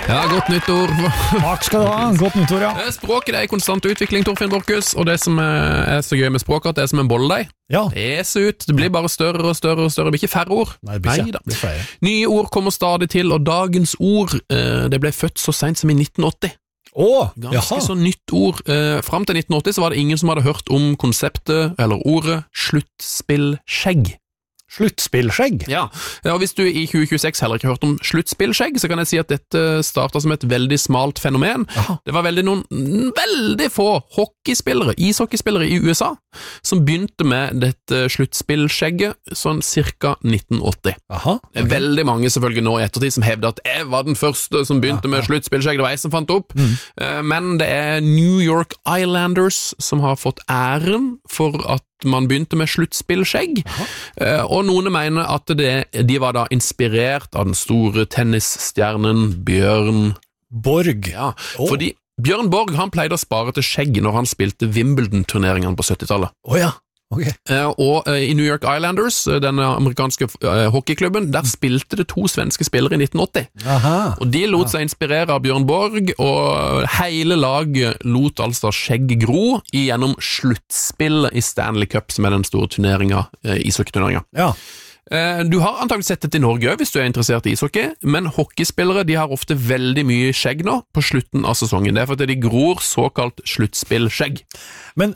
Ja, godt nyttår. Takk skal du ha, godt nyttår, ja. Språket det er i konstant utvikling, Torfinn Borchhus, og det som er så gøy med språket, at det er som en bolledeig. Ja. Det ut, det blir bare større og større og større, det blir ikke færre ord. Nei, det blir ikke, det blir flere. Nye ord kommer stadig til, og dagens ord, det ble født så sent som i 1980. Ganske så nytt ord. Frem til 1980 så var det ingen som hadde hørt om konseptet, eller ordet, sluttspillskjegg. Sluttspillskjegg? Ja, og hvis du i 2026 heller ikke har hørt om sluttspillskjegg, så kan jeg si at dette startet som et veldig smalt fenomen. Aha. Det var noen veldig få ishockeyspillere i USA, som begynte med dette sluttspillskjegget sånn cirka 1980. Aha, okay. Det er veldig mange selvfølgelig nå i ettertid som hevder at jeg var den første som begynte med sluttspillskjegg, det var jeg som fant opp. Men det er New York Islanders som har fått æren for at man begynte med sluttspillskjegg, og noen mener at de var da inspirert av den store tennisstjernen Bjørn Borg. Ja, fordi Bjørn Borg han pleide å spare til skjegg når han spilte Wimbledon-turneringene på 70-tallet. Ja. Okay. Og i New York Islanders, den amerikanske hockeyklubben, der spilte det 2 svenske spillere i 1980. Aha. Og de lot seg inspirere av Bjørn Borg, og hele laget lot altså skjegg gro gjennom sluttspillet i Stanley Cup, som er den store turneringen, ishockeyturneringen. Ja. Du har antakelig sett dette i Norge hvis du er interessert i ishockey, men hockeyspillere de har ofte veldig mye skjegg nå på slutten av sesongen. Det er fordi de gror såkalt sluttspillskjegg. Men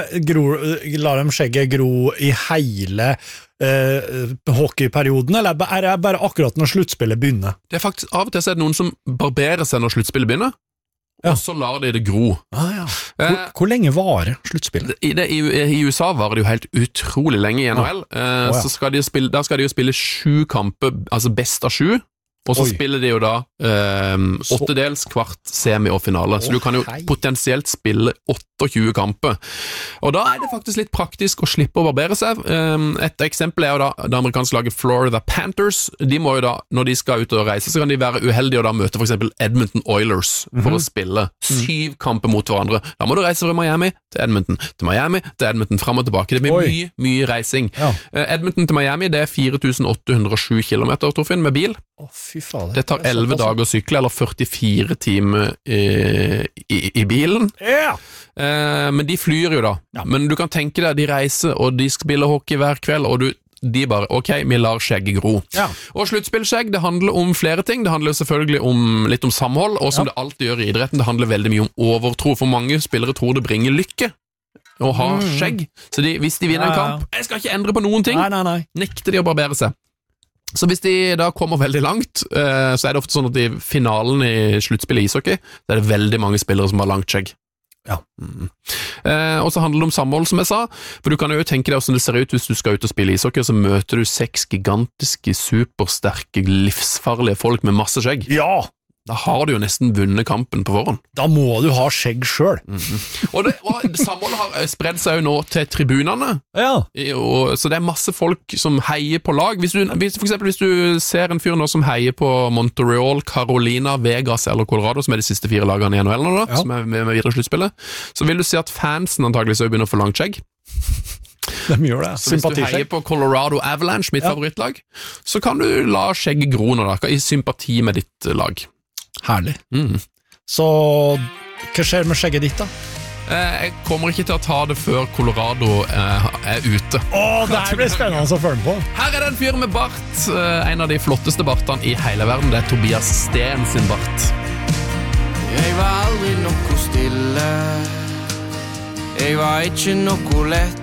lar de skjegget gro i hele hockeyperioden, eller er det bare akkurat når sluttspillet begynner? Det er faktisk av og til noen som barberer seg når sluttspillet begynner, og så lar de det gro. Hvor lenge varer sluttspillet? I USA varer det jo helt utrolig lenge i NHL. Så skal de jo spille 7 kamper, altså best av 7, og så spiller de jo da 8-dels, kvart, semi og finale. Så du kan jo potensielt spille 28 kamper. Og da er det faktisk litt praktisk å slippe å barbere seg. Et eksempel er jo da det amerikanske laget Florida Panthers. De må jo da, når de skal ut og reise, så kan de være uheldige og da møte for eksempel Edmonton Oilers for å spille 7 kamper mot hverandre. Da må du reise fra Miami til Edmonton, til Miami til Edmonton, frem og tilbake. Det blir mye reising. Edmonton til Miami, det er 4807 kilometer, Torfinn, med bil. Fy fader. Det tar 11 dager å sykle, eller 44 timer i bilen. Men de flyr jo da. Men du kan tenke deg, de reiser, og de spiller hockey hver kveld, og de bare, ok, vi lar skjegget gro. Og sluttspillskjegg, det handler om flere ting. Det handler selvfølgelig litt om samhold, og som det alltid gjør i idretten, det handler veldig mye om overtro, for mange spillere tror det bringer lykke å ha skjegg. Så hvis de vinner en kamp, jeg skal ikke endre på noen ting, nekter de å barbere seg. Så hvis de da kommer veldig langt, så er det ofte sånn at i finalen i sluttspillet i ishockey, så er det veldig mange spillere som har langt skjegg. Og så handler det om samhold, som jeg sa, for du kan jo tenke deg hvordan det ser ut hvis du skal ut og spille ishockey, og så møter du 6 gigantiske, supersterke, livsfarlige folk med masse skjegg. Da har du jo nesten vunnet kampen på forhånd. Da må du ha skjegg selv. Og samholdet har spredd seg jo nå til tribunene. Så det er masse folk som heier på lag. For eksempel hvis du ser en fyr nå som heier på Montreal, Carolina, Vegas eller Colorado, som er de siste 4 lagene i NHL nå, som er med videre sluttspillet, så vil du se at fansen antakelig så begynner å få langt skjegg. De gjør det. Så hvis du heier på Colorado Avalanche, mitt favorittlag, så kan du la skjegget gro nå da, i sympati med ditt lag. Herlig. Så hva skjer med skjegget ditt da? Jeg kommer ikke til å ta det før Colorado er ute. Det her blir spennende å følge på. Her er det en fyr med bart. En av de flotteste bartene i hele verden. Det er Tobias Sten sin bart. Jeg var aldri noe stille. Jeg var ikke noe lett.